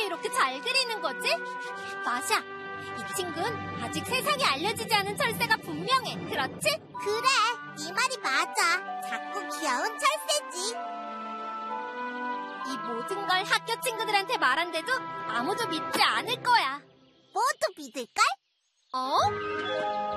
이렇게 잘 그리는 거지? 마샤, 이 친구는 아직 세상에 알려지지 않은 철새가 분명해. 그렇지? 그래, 네 말이 맞아. 작고 귀여운 철새지. 이 모든 걸 학교 친구들한테 말한데도 아무도 믿지 않을 거야. 모두 믿을걸? 어?